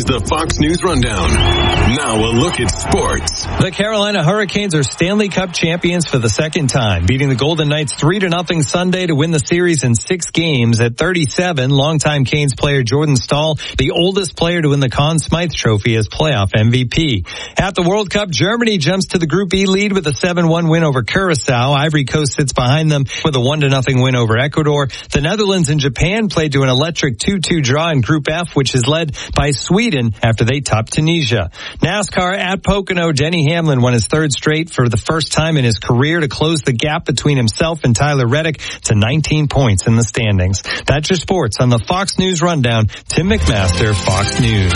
is the Fox News Rundown. Now a look at sports. The Carolina Hurricanes are Stanley Cup champions for the second time, beating the Golden Knights 3-0 Sunday to win the series in 6 games. At 37, longtime Canes player Jordan Staal, the oldest player to win the Conn Smythe Trophy as playoff MVP. At the World Cup, Germany jumps to the Group E lead with a 7-1 win over Curacao. Ivory Coast sits behind them with a 1-0 win over Ecuador. The Netherlands and Japan played to an electric 2-2 draw in Group F, which is led by Sweden after they topped Tunisia. NASCAR at Pocono, Denny Hamlin won his 3rd straight for the first time in his career to close the gap between himself and Tyler Reddick to 19 points in the standings. That's your sports on the Fox News Rundown. Tim McMaster, Fox News.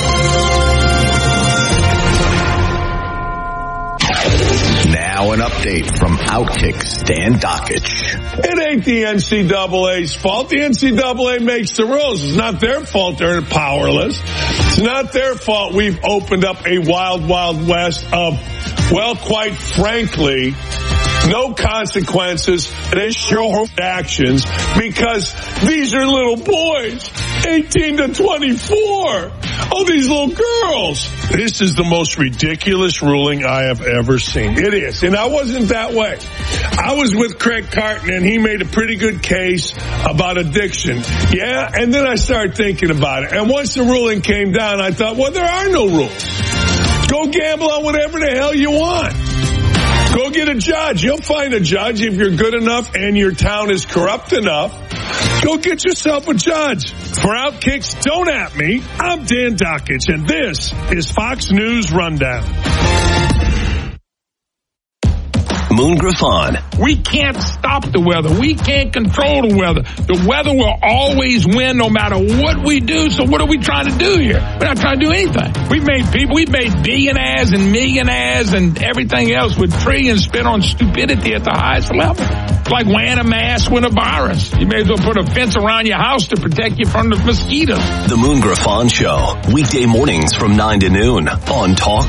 Now an update from Outkick Dan Dakich. It ain't the NCAA's fault. The NCAA makes the rules. It's not their fault they're powerless. It's not their fault we've opened up a wild, wild west of, well, quite frankly, no consequences and issue actions because these are little boys, 18 to 24. Oh, these little girls. This is the most ridiculous ruling I have ever seen. It is. And I wasn't that way. I was with Craig Carton and he made a pretty good case about addiction. Yeah. And then I started thinking about it. And once the ruling came down, I thought, well, there are no rules. Go gamble on whatever the hell you want. Go get a judge. You'll find a judge if you're good enough and your town is corrupt enough. Go get yourself a judge. For Outkicks, don't at me. I'm Dan Dakich, and this is Fox News Rundown. Moon Griffon. We can't stop the weather. We can't control the weather. The weather will always win no matter what we do. So what are we trying to do here? We're not trying to do anything. We've made billionaires and millionaires and everything else with trillions spent on stupidity at the highest level. It's like wearing a mask with a virus. You may as well put a fence around your house to protect you from the mosquitoes. The Moon Griffon Show. Weekday mornings from 9 to noon on Talk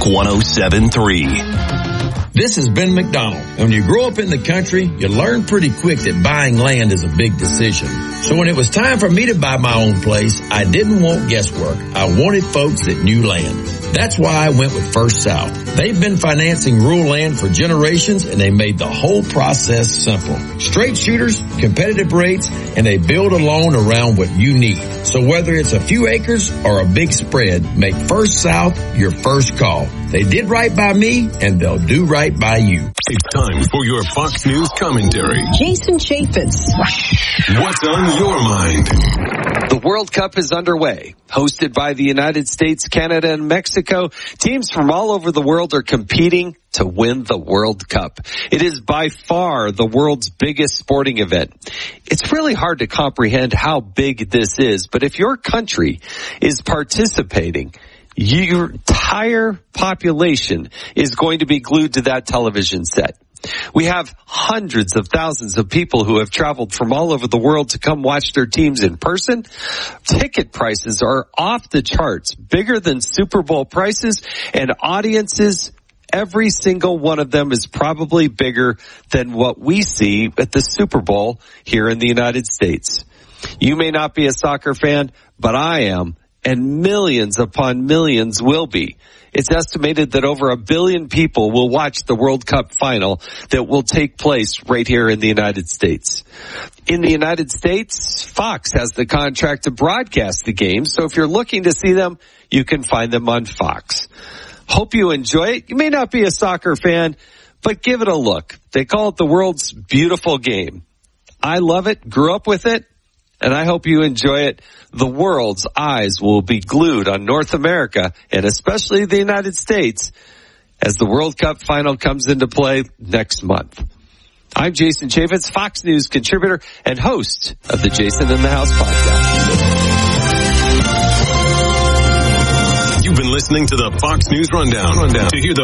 107.3. This is Ben McDonald. When you grow up in the country, you learn pretty quick that buying land is a big decision. So when it was time for me to buy my own place, I didn't want guesswork. I wanted folks that knew land. That's why I went with First South. They've been financing rural land for generations, and they made the whole process simple. Straight shooters, competitive rates, and they build a loan around what you need. So whether it's a few acres or a big spread, make First South your first call. They did right by me, and they'll do right by you. It's time for your Fox News commentary. Jason Chaffetz. What's on your mind? The World Cup is underway. Hosted by the United States, Canada, and Mexico, teams from all over the world are competing to win the World Cup. It is by far the world's biggest sporting event. It's really hard to comprehend how big this is, but if your country is participating, your entire population is going to be glued to that television set. We have hundreds of thousands of people who have traveled from all over the world to come watch their teams in person. Ticket prices are off the charts, bigger than Super Bowl prices, and audiences, every single one of them is probably bigger than what we see at the Super Bowl here in the United States. You may not be a soccer fan, but I am, and millions upon millions will be. It's estimated that over 1 billion people will watch the World Cup final that will take place right here in the United States. In the United States, Fox has the contract to broadcast the games, so if you're looking to see them, you can find them on Fox. Hope you enjoy it. You may not be a soccer fan, but give it a look. They call it the world's beautiful game. I love it, grew up with it, and I hope you enjoy it. The world's eyes will be glued on North America, and especially the United States, as the World Cup final comes into play next month. I'm Jason Chaffetz, Fox News contributor and host of the Jason in the House podcast. You've been listening to the Fox News Rundown. To hear the